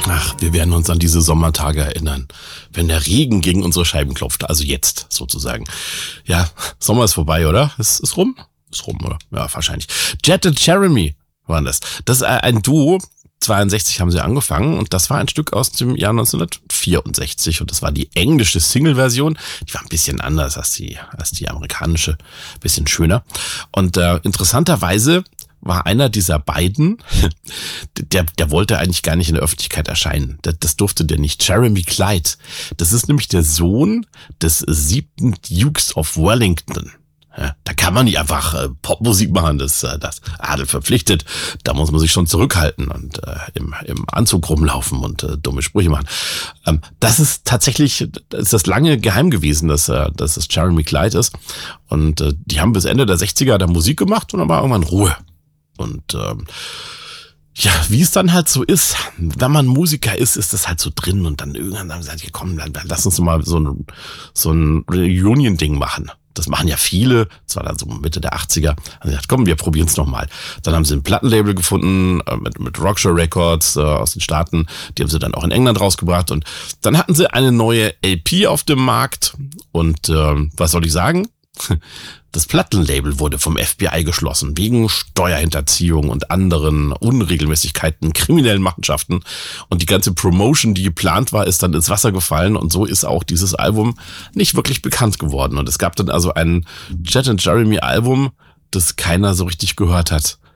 Ach, wir werden uns an diese Sommertage erinnern, wenn der Regen gegen unsere Scheiben klopft. Also jetzt sozusagen. Ja, Sommer ist vorbei, oder? Ist rum? Ist rum, oder? Ja, wahrscheinlich. Jet und Jeremy waren das. Das ist ein Duo. 62 haben sie angefangen und das war ein Stück aus dem Jahr 1964 und das war die englische Single-Version. Die war ein bisschen anders als die amerikanische, ein bisschen schöner. Und interessanterweise war einer dieser beiden, der wollte eigentlich gar nicht in der Öffentlichkeit erscheinen. Das durfte der nicht. Jeremy Clyde. Das ist nämlich der Sohn des 7. Dukes of Wellington. Ja, da kann man nicht einfach Popmusik machen, das Adel verpflichtet. Da muss man sich schon zurückhalten und im Anzug rumlaufen und dumme Sprüche machen. Das ist tatsächlich, ist das lange geheim gewesen, dass es Jeremy Clyde ist. Und die haben bis Ende der 60er da Musik gemacht und dann war irgendwann Ruhe. Und ja, wie es dann halt so ist, wenn man Musiker ist das halt so drin und dann irgendwann haben sie gesagt, komm, dann lass uns mal so ein Reunion-Ding machen. Das machen ja viele, das war dann so Mitte der 80er. Haben sie gesagt, komm, wir probieren es nochmal. Dann haben sie ein Plattenlabel gefunden mit Rockshow Records aus den Staaten. Die haben sie dann auch in England rausgebracht. Und dann hatten sie eine neue LP auf dem Markt. Und was soll ich sagen? Das Plattenlabel wurde vom FBI geschlossen, wegen Steuerhinterziehung und anderen Unregelmäßigkeiten, kriminellen Machenschaften. Und die ganze Promotion, die geplant war, ist dann ins Wasser gefallen. Und so ist auch dieses Album nicht wirklich bekannt geworden. Und es gab dann also ein Jet and Jeremy Album, das keiner so richtig gehört hat.